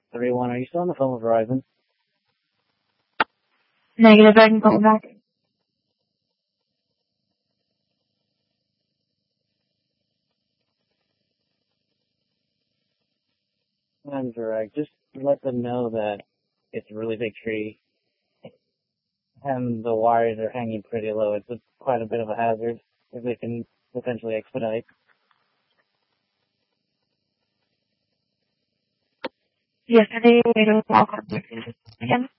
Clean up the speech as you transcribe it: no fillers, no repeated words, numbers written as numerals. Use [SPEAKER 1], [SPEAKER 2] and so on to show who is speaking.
[SPEAKER 1] 3-1. Are you still on the phone with Verizon?
[SPEAKER 2] Negative, I can call back.
[SPEAKER 1] I'm direct. Just let them know that it's a really big tree and the wires are hanging pretty low. It's quite a bit of a hazard if they can potentially expedite.
[SPEAKER 2] Yesterday, we had a call contact again.